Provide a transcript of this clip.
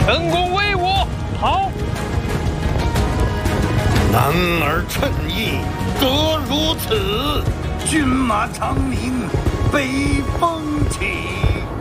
陈宫威武！好。 男儿趁义，得如此。 骏马长鸣，北风起。